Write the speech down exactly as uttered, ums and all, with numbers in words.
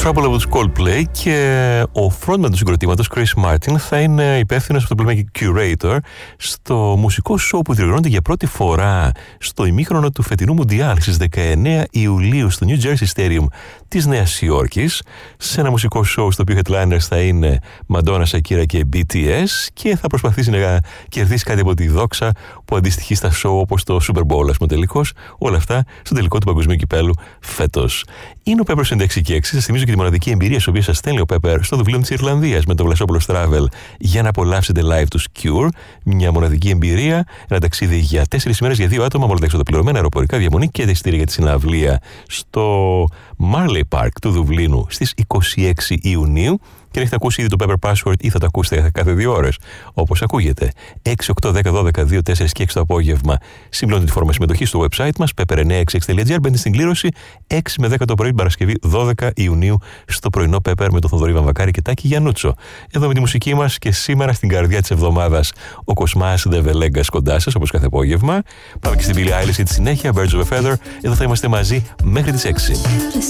Trouble από τους Coldplay και ο frontman του συγκροτήματος Chris Martin θα είναι υπεύθυνος από το πλήμα και curator στο μουσικό show που διοργανώνεται για πρώτη φορά στο ημίχρονο του φετινού Μουντιάλ στις δεκαεννέα Ιουλίου στο New Jersey Stadium της Νέας Υόρκης, σε ένα μουσικό show στο οποίο headliners θα είναι Madonna, Shakira και μπι τι ες, και θα προσπαθήσει να κερδίσει κάτι από τη δόξα που αντιστοιχεί στα show όπως το Super Bowl, ας πούμε, τελικώς. Όλα αυτά στο τελικό του Παγκοσμίου Κυπέλου φέτος. Είναι ο Pepper στο εξήντα έξι. Σας θυμίζω και τη μοναδική εμπειρία στην οποία σας στέλνει ο Pepper στο Δουβλίνο της Ιρλανδίας με το Βλασόπουλος Travel για να απολαύσετε live τους Cure. Μια μοναδική εμπειρία, ένα ταξίδι για τέσσερις ημέρες για δύο άτομα, μόνο τα εξοδοπληρωμένα αεροπορικά, διαμονή και τα εισιτήρια για τη συναυλία στο Marley Park του Δουβλίνου στις είκοσι έξι Ιουνίου. Και αν έχετε ακούσει ήδη το Pepper Password ή θα το ακούσετε κάθε δύο ώρες, όπως ακούγεται, έξι, οκτώ, δέκα, δώδεκα, δύο, τέσσερα και έξι το απόγευμα, συμπληρώνετε τη φόρμα συμμετοχή στο website μας pepper εννιακόσια εξήντα έξι τελεία τζι άρ. Μπαίνετε στην κλήρωση έξι με δέκα το πρωί την Παρασκευή δώδεκα Ιουνίου στο πρωινό Pepper με τον Θοδωρή Βαμβακάρη και Τάκη Γιαννούτσο. Εδώ με τη μουσική μας και σήμερα στην καρδιά της εβδομάδας ο Κοσμάς Ντεβελέγκας κοντά σας, όπως κάθε απόγευμα. Πάμε και στην Billie Eilish για τη συνέχεια, Birds of a Feather. Εδώ θα είμαστε μαζί μέχρι τις έξι.